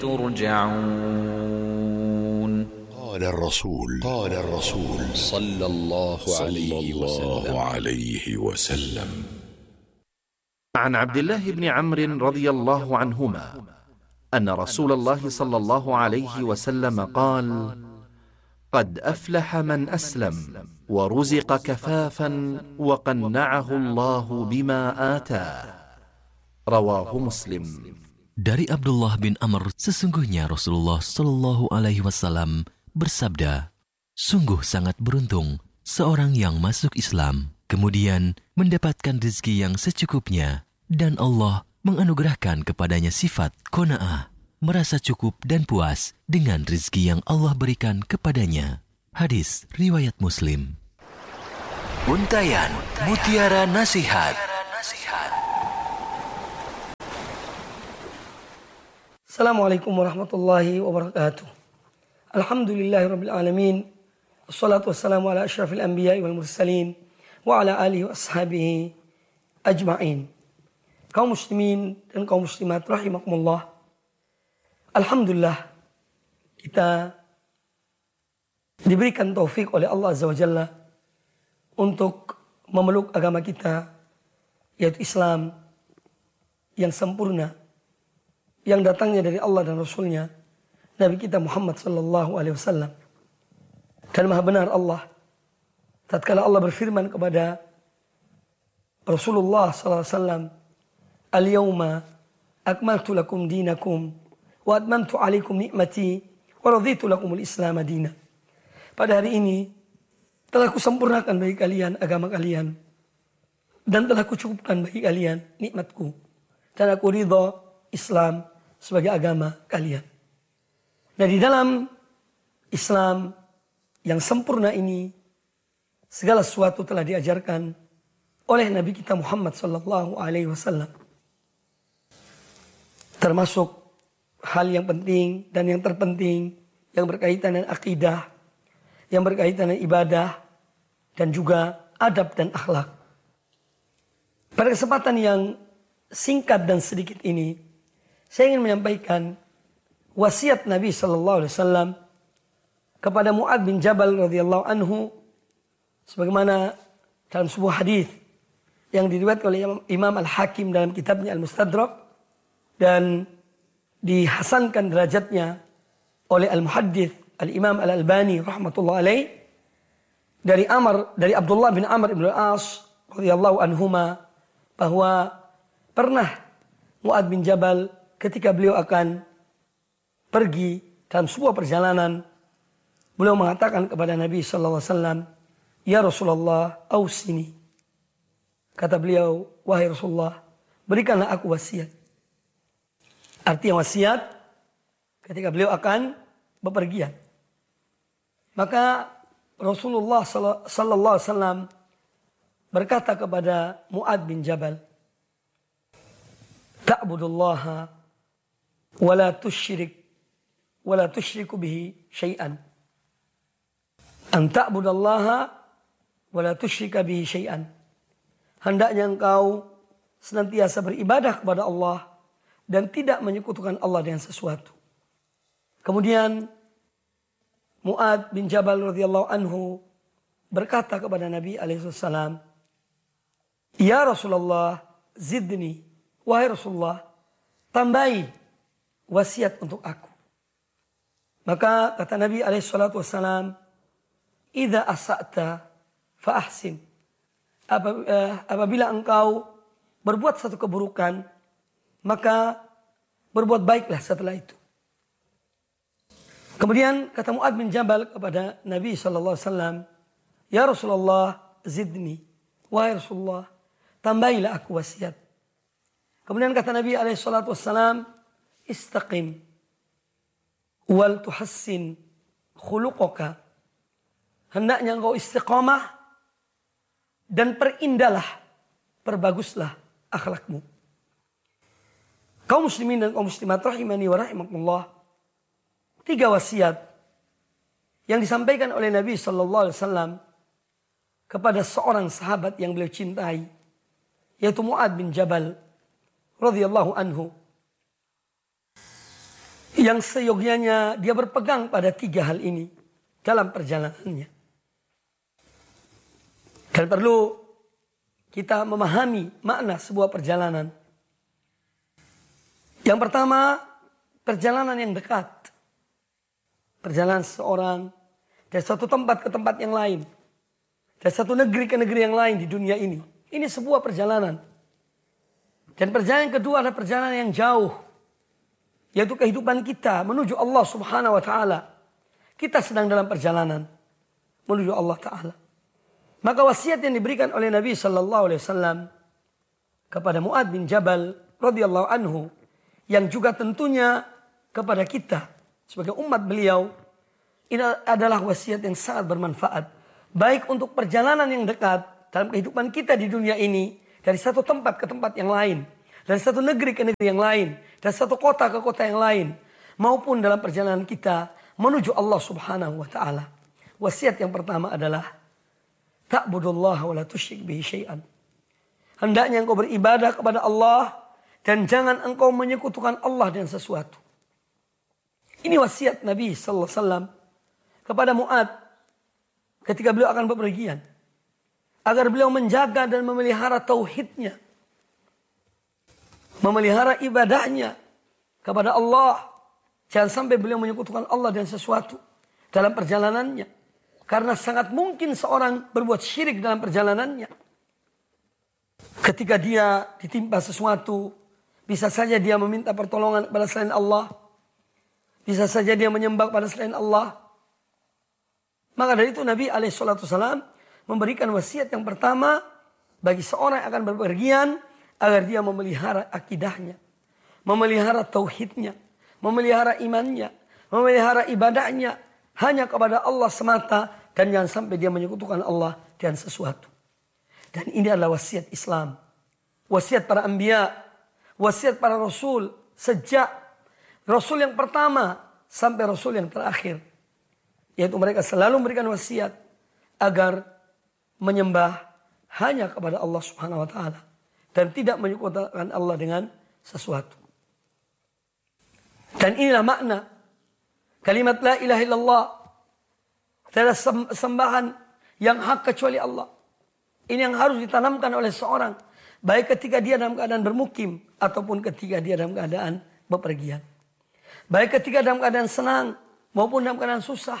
ترجعون قال الرسول صلى الله عليه وسلم عن عبد الله بن عمرو رضي الله عنهما أن رسول الله صلى الله عليه وسلم قال: قد أفلح من أسلم ورزق كفافا وقنعه الله بما آتاه. رواه مسلم. Dari Abdullah bin Amr, sesungguhnya Rasulullah Shallallahu Alaihi Wasallam bersabda, sungguh sangat beruntung seorang yang masuk Islam, kemudian mendapatkan rezeki yang secukupnya, dan Allah menganugerahkan kepadanya sifat qanaah, merasa cukup dan puas dengan rezeki yang Allah berikan kepadanya. Hadis riwayat Muslim. Untayan Mutiara Nasihat. Assalamualaikum warahmatullahi wabarakatuh. Alhamdulillahirabbil alamin. Wassalatu wassalamu ala asyrafil anbiya'i wal mursalin wa ala alihi wa ashabihi ajma'in. Kaum muslimin dan kaum muslimat rahimakumullah. Alhamdulillah kita diberikan taufik oleh Allah Azza wa Jalla untuk memeluk agama kita, yaitu Islam yang sempurna, yang datangnya dari Allah dan Rasulnya, Nabi kita Muhammad sallallahu alaihi wasallam. Dan maha benar Allah tatkala Allah berfirman kepada Rasulullah sallallahu alaihi wasallam, "Al-yawma akmaltu lakum dinakum wa atmamtu alaikum ni'mati wa raditu lakumul Islam madina." Pada hari ini telah kusempurnakan bagi kalian agama kalian, dan telah kucukupkan bagi kalian nikmatku, dan aku ridha Islam sebagai agama kalian. Nah, di dalam Islam yang sempurna ini, segala sesuatu telah diajarkan oleh Nabi kita Muhammad sallallahu alaihi wasallam. Termasuk hal yang penting dan yang terpenting yang berkaitan dengan akidah, yang berkaitan dengan ibadah, dan juga adab dan akhlak. Pada kesempatan yang singkat dan sedikit ini, saya ingin menyampaikan wasiat Nabi sallallahu alaihi wasallam kepada Mu'adz bin Jabal radhiyallahu anhu, sebagaimana dalam sebuah hadis yang diriwayatkan oleh Imam Al-Hakim dalam kitabnya Al-Mustadrak dan dihasankan derajatnya oleh Al-Muhaddits Al-Imam Al-Albani rahmatullah alaih, dari Abdullah bin Amr bin Al-As radhiyallahu anhuma, bahwa pernah Mu'adz bin Jabal ketika beliau akan pergi dalam sebuah perjalanan, beliau mengatakan kepada Nabi sallallahu alaihi wasallam, "Ya Rasulullah, ausini." Kata beliau, "Wahai Rasulullah, berikanlah aku wasiat." Artinya wasiat ketika beliau akan bepergian. Maka Rasulullah sallallahu alaihi wasallam berkata kepada Mu'adz bin Jabal, "Ta'budullaha wa la tusyriku bihi syai'an." An ta'budallaha wa la tusyrika bihi syai'an. Hendaknya engkau senantiasa beribadah kepada Allah dan tidak menyekutukan Allah dengan sesuatu. Kemudian Mu'adz bin Jabal radhiyallahu anhu berkata kepada Nabi alaihi wasallam, "Ya Rasulullah, zidni." Wahai Rasulullah, tambahi wasiat untuk aku. Maka kata Nabi alaihi salatu wasallam, "Idza asa'ta fa ahsin." Apabila engkau berbuat satu keburukan, maka berbuat baiklah setelah itu. Kemudian kata Mu'adz bin Jabal kepada Nabi sallallahu alaihi wasallam, "Ya Rasulullah, zidni." Wahai Rasulullah, tambahilah aku wasiat. Kemudian kata Nabi alaihi salatu wassalam, "Istaqim wal tuhassin khuluqaka." Hendaknya engkau istiqamah dan perbaguslah akhlakmu. Kaum muslimin dan kaum muslimat rahimani wa rahimakumullah, 3 wasiat yang disampaikan oleh Nabi sallallahu alaihi wasallam kepada seorang sahabat yang beliau cintai, yaitu Mu'adz bin Jabal radhiyallahu anhu. yang seyogyanya dia berpegang pada 3 hal ini dalam perjalanannya. Dan perlu kita memahami makna sebuah perjalanan. Yang pertama, perjalanan yang dekat. Perjalanan seseorang dari satu tempat ke tempat yang lain. Dari satu negeri ke negeri yang lain di dunia ini. Ini sebuah perjalanan. Dan perjalanan yang kedua adalah perjalanan yang jauh. Yaitu kehidupan kita menuju Allah Subhanahu wa ta'ala. Kita sedang dalam perjalanan menuju Allah Ta'ala. Maka wasiat yang diberikan oleh Nabi Sallallahu Alaihi Wasallam kepada Mu'adz bin Jabal radhiyallahu anhu, yang juga tentunya kepada kita sebagai umat beliau, ini adalah wasiat yang sangat bermanfaat. Baik untuk perjalanan yang dekat dalam kehidupan kita di dunia ini, dari satu tempat ke tempat yang lain, dari satu negeri ke negeri yang lain, dari satu kota ke kota yang lain, maupun dalam perjalanan kita menuju Allah Subhanahu wa ta'ala. Wasiat yang pertama adalah ta'budullaha wa la tusyrik bihi syai'an. Hendaknya engkau beribadah kepada Allah dan jangan engkau menyekutukan Allah dengan sesuatu. Ini wasiat Nabi sallallahu alaihi wasallam kepada Mu'adz ketika beliau akan bepergian, agar beliau menjaga dan memelihara tauhidnya, memelihara ibadahnya kepada Allah. Jangan sampai beliau menyekutukan Allah dengan sesuatu dalam perjalanannya. Karena sangat mungkin seorang berbuat syirik dalam perjalanannya. Ketika dia ditimpa sesuatu, bisa saja dia meminta pertolongan kepada selain Allah. Bisa saja dia menyembah pada selain Allah. Maka dari itu Nabi SAW memberikan wasiat yang pertama bagi seorang yang akan berpergian, agar dia memelihara akidahnya, memelihara tauhidnya, memelihara imannya, memelihara ibadahnya hanya kepada Allah semata, dan jangan sampai dia menyekutukan Allah dengan sesuatu. Dan ini adalah wasiat Islam, wasiat para anbiya, wasiat para rasul, sejak rasul yang pertama sampai rasul yang terakhir. Yaitu mereka selalu memberikan wasiat agar menyembah hanya kepada Allah Subhanahu wa ta'ala dan tidak menyekutukan Allah dengan sesuatu. Dan inilah makna kalimat la ilaha illallah. Tidak ada sembahan yang hak kecuali Allah. Ini yang harus ditanamkan oleh seorang, baik ketika dia dalam keadaan bermukim ataupun ketika dia dalam keadaan bepergian. Baik ketika dalam keadaan senang maupun dalam keadaan susah.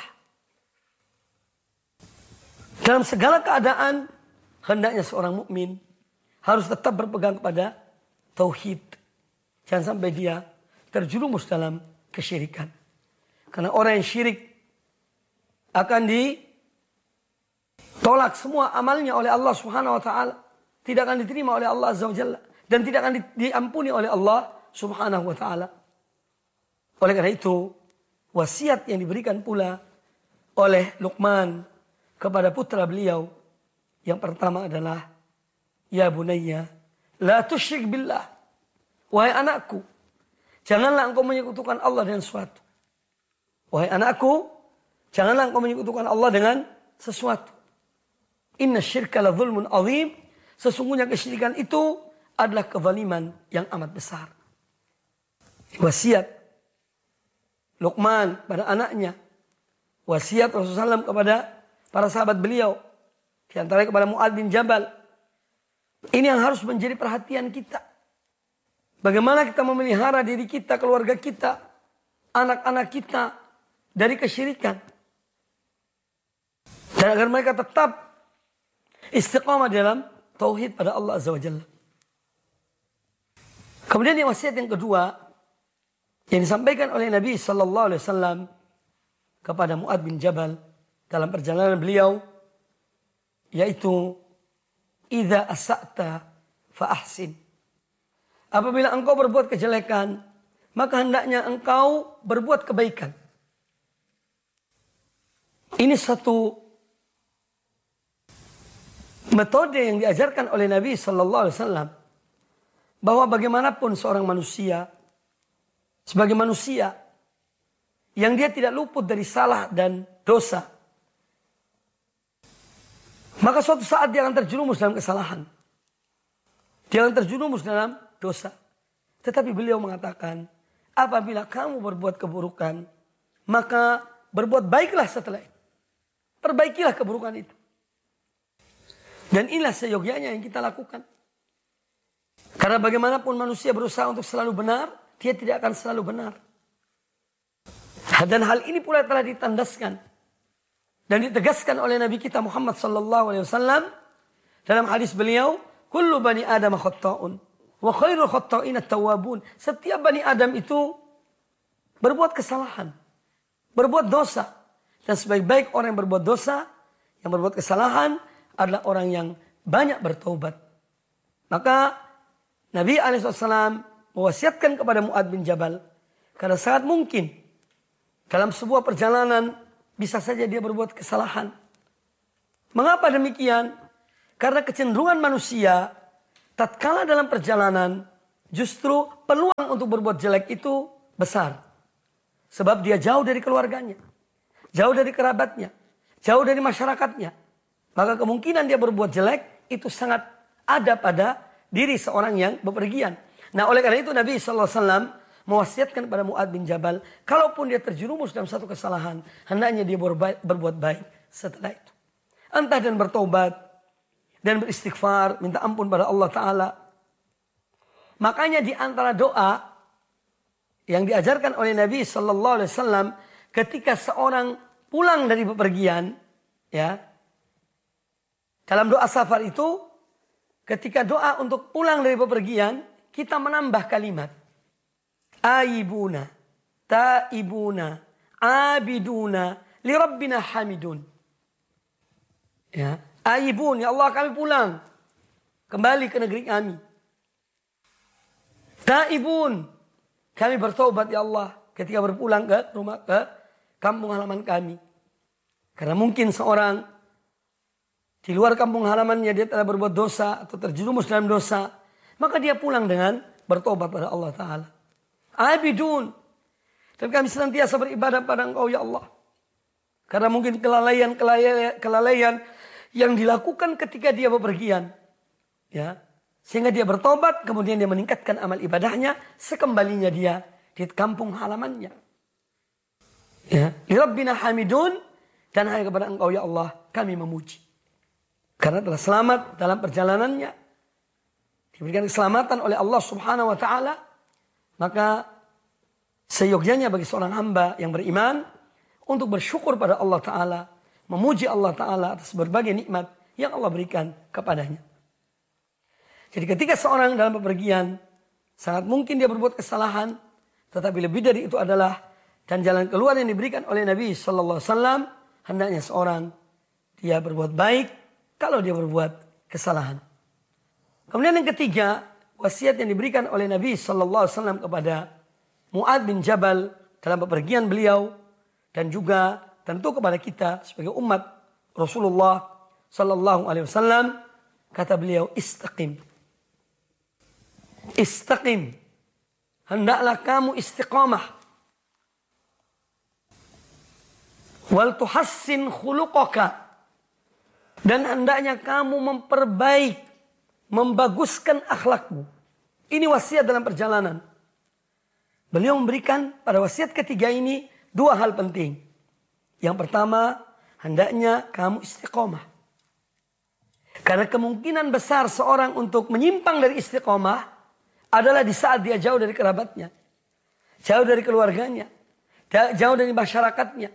Dalam segala keadaan, hendaknya seorang mukmin harus tetap berpegang kepada tauhid. Jangan sampai dia terjerumus dalam kesyirikan. Karena orang yang syirik akan ditolak semua amalnya oleh Allah Subhanahu wa ta'ala. Tidak akan diterima oleh Allah Azza wa Jalla. Dan tidak akan diampuni oleh Allah Subhanahu wa ta'ala. Oleh karena itu, wasiat yang diberikan pula oleh Luqman kepada putra beliau yang pertama adalah, ya bunayya la tusyrik billah. Wahai anakku, janganlah engkau menyekutukan Allah dengan sesuatu. Wahai anakku, janganlah engkau menyekutukan Allah dengan sesuatu. Inna syirka la zulmun azim. Sesungguhnya kesyirikan itu adalah kezaliman yang amat besar. Wasiat Luqman pada anaknya. Wasiat Rasulullah SAW kepada para sahabat beliau. Di antaranya kepada Mu'adz bin Jabal. Ini yang harus menjadi perhatian kita. Bagaimana kita memelihara diri kita, keluarga kita, anak-anak kita dari kesyirikan. Dan agar mereka tetap istiqamah dalam tauhid pada Allah Azza wa Jalla. Kemudian yang wasiat yang kedua yang disampaikan oleh Nabi Sallallahu Alaihi Wasallam kepada Mu'adz bin Jabal dalam perjalanan beliau, yaitu idza asa'ta fa ahsin. Apabila engkau berbuat kejelekan, maka hendaknya engkau berbuat kebaikan. Ini satu metode yang diajarkan oleh Nabi Sallallahu Alaihi Wasallam, bahwa bagaimanapun seorang manusia, sebagai manusia yang dia tidak luput dari salah dan dosa, maka suatu saat dia akan terjerumus dalam kesalahan. Dia akan terjerumus dalam dosa. Tetapi beliau mengatakan, apabila kamu berbuat keburukan, maka berbuat baiklah setelah itu. Perbaikilah keburukan itu. Dan inilah seyogyanya yang kita lakukan. Karena bagaimanapun manusia berusaha untuk selalu benar, dia tidak akan selalu benar. Dan hal ini pula telah ditandaskan dan ditegaskan oleh Nabi kita Muhammad SAW dalam hadis beliau, kullu bani Adam khatta'un wa khairul khatta'in at-tawwabun. Setiap bani Adam itu berbuat kesalahan, berbuat dosa. Dan sebaik-baik orang yang berbuat dosa, yang berbuat kesalahan adalah orang yang banyak bertaubat. Maka Nabi SAW mewasiatkan kepada Mu'adz bin Jabal, karena sangat mungkin dalam sebuah perjalanan bisa saja dia berbuat kesalahan. Mengapa demikian? Karena kecenderungan manusia tatkala dalam perjalanan justru peluang untuk berbuat jelek itu besar. Sebab dia jauh dari keluarganya, jauh dari kerabatnya, jauh dari masyarakatnya. Maka kemungkinan dia berbuat jelek itu sangat ada pada diri seorang yang bepergian. Nah, oleh karena itu Nabi SAW mewasiatkan kepada Mu'adz bin Jabal, kalaupun dia terjerumus dalam satu kesalahan, hendaknya dia berbuat baik setelah itu. Entah dan bertobat dan beristighfar, minta ampun pada Allah Ta'ala. Makanya di antara doa yang diajarkan oleh Nabi SAW ketika seorang pulang dari bepergian, ya, dalam doa safar itu, ketika doa untuk pulang dari bepergian, kita menambah kalimat. Aibuna, taibuna, abiduna, li rabbina hamidun. Ya, aibun, ya Allah kami pulang. Kembali ke negeri kami. Taibun, kami bertobat ya Allah ketika berpulang ke rumah, ke kampung halaman kami. Karena mungkin seorang di luar kampung halamannya dia telah berbuat dosa atau terjerumus dalam dosa, maka dia pulang dengan bertobat pada Allah Ta'ala. Abidun, dan kami senantiasa beribadah pada Engkau ya Allah. Karena mungkin kelalaian yang dilakukan ketika dia bepergian, ya, sehingga dia bertobat, kemudian dia meningkatkan amal ibadahnya sekembalinya dia di kampung halamannya. Ya, li rabbina hamidun, dan hanya kepada Engkau ya Allah kami memuji. Karena telah selamat dalam perjalanannya, diberikan keselamatan oleh Allah Subhanahu wa Ta'ala, maka seyogyanya bagi seorang hamba yang beriman untuk bersyukur pada Allah Ta'ala, memuji Allah Ta'ala atas berbagai nikmat yang Allah berikan kepadanya. Jadi ketika seorang dalam bepergian, sangat mungkin dia berbuat kesalahan, tetapi lebih dari itu adalah, dan jalan keluar yang diberikan oleh Nabi SAW, hendaknya seorang dia berbuat baik kalau dia berbuat kesalahan. Kemudian yang ketiga, wasiat yang diberikan oleh Nabi SAW kepada Mu'adz bin Jabal dalam bepergian beliau, dan juga tentu kepada kita sebagai umat Rasulullah SAW, kata beliau, istaqim. Istaqim. Hendaklah kamu istiqamah. Wal tuhassin khuluqaka. Dan hendaknya kamu memperbaik, membaguskan akhlakmu. Ini wasiat dalam perjalanan. Beliau memberikan pada wasiat ketiga ini dua hal penting. Yang pertama, hendaknya kamu istiqomah. Karena kemungkinan besar seorang untuk menyimpang dari istiqomah adalah di saat dia jauh dari kerabatnya, jauh dari keluarganya, jauh dari masyarakatnya.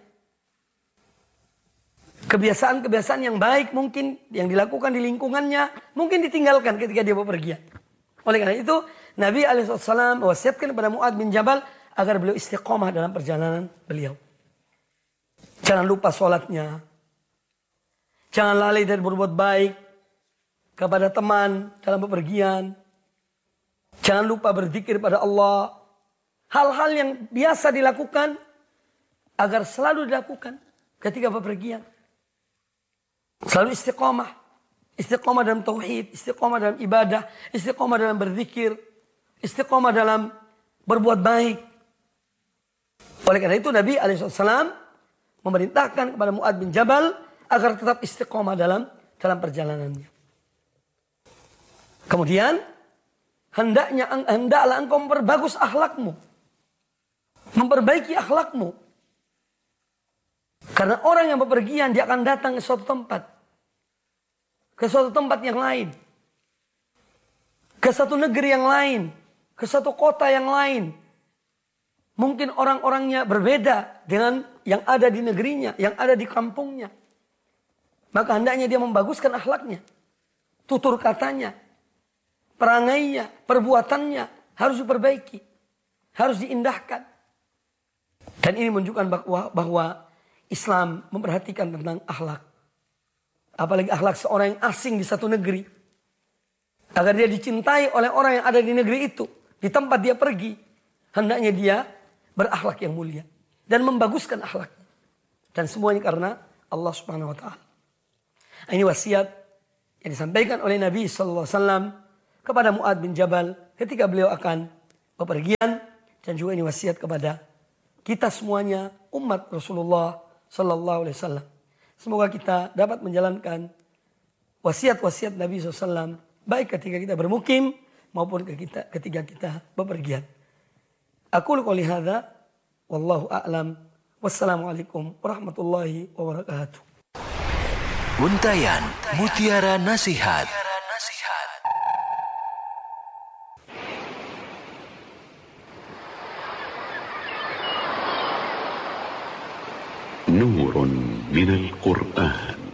Kebiasaan-kebiasaan yang baik mungkin yang dilakukan di lingkungannya mungkin ditinggalkan ketika dia bepergian. Oleh karena itu Nabi SAW mewasiatkan kepada Mu'adz bin Jabal agar beliau istiqomah dalam perjalanan beliau. Jangan lupa sholatnya. Jangan lalai dari berbuat baik kepada teman dalam bepergian. Jangan lupa berzikir pada Allah. Hal-hal yang biasa dilakukan agar selalu dilakukan ketika bepergian. Selalu istiqomah. Istiqomah dalam tauhid, istiqomah dalam ibadah, istiqomah dalam berzikir, istiqomah dalam berbuat baik. Oleh karena itu Nabi SAW memerintahkan kepada Mu'adz bin Jabal agar tetap istiqomah dalam perjalanannya. Kemudian hendaklah engkau memperbagus akhlakmu. memperbaiki akhlakmu. Karena orang yang bepergian, dia akan datang ke suatu tempat. Ke suatu tempat yang lain. Ke satu negeri yang lain. Ke satu kota yang lain. Mungkin orang-orangnya berbeda dengan yang ada di negerinya, yang ada di kampungnya. Maka hendaknya dia membaguskan akhlaknya. Tutur katanya, perangainya, perbuatannya harus diperbaiki. Harus diindahkan. Dan ini menunjukkan bahwa Islam memperhatikan tentang akhlak. Apalagi akhlak seorang yang asing di satu negeri. Agar dia dicintai oleh orang yang ada di negeri itu. Di tempat dia pergi. Hendaknya dia berakhlak yang mulia. Dan membaguskan akhlaknya. Dan semuanya karena Allah Subhanahu Wa Taala. Ini wasiat yang disampaikan oleh Nabi SAW kepada Mu'adz bin Jabal ketika beliau akan bepergian. Dan juga ini wasiat kepada kita semuanya umat Rasulullah SAW. Semoga kita dapat menjalankan wasiat-wasiat Nabi SAW. Baik ketika kita bermukim maupun ketika kita bepergian. Aku qouli hadza wallahu a'lam. Wassalamualaikum warahmatullahi wabarakatuh. Untayan Mutiara Nasihat. نور من القرآن